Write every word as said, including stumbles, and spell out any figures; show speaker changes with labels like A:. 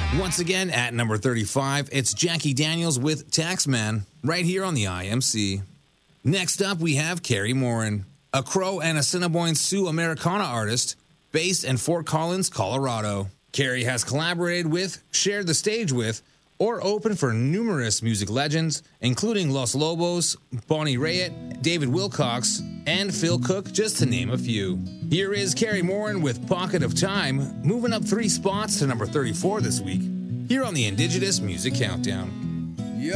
A: Once again, at number thirty-five, it's Jackie Daniels with Taxman, right here on the I M C. Next up, we have Carrie Morin, a Crow and Assiniboine Sioux Americana artist based in Fort Collins, Colorado. Carrie has collaborated with, shared the stage with, or opened for numerous music legends, including Los Lobos, Bonnie Raitt, David Wilcox, and Phil Cook, just to name a few. Here is Carrie Morin with Pocket of Time, moving up three spots to number thirty-four this week, here on the Indigenous Music Countdown.